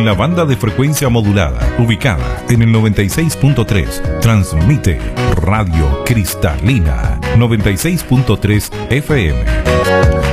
en la banda de frecuencia modulada, ubicada en el 96.3. Transmite Radio Cristalina, 96.3 FM.